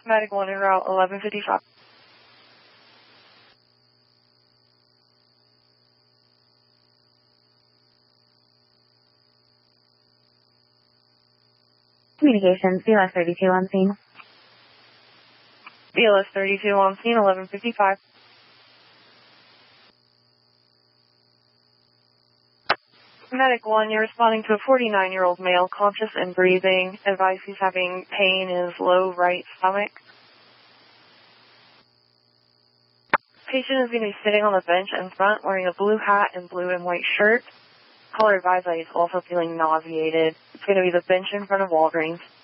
Medic 1 en route 1155. Communications, BLS 32 on scene. BLS 32 on scene 1155. Medic 1, you're responding to a 49-year-old male, conscious and breathing. Advice he's having pain in his low right stomach. Patient is going to be sitting on the bench in front wearing a blue hat and blue and white shirt. Caller advised that he's also feeling nauseated. It's going to be the bench in front of Walgreens.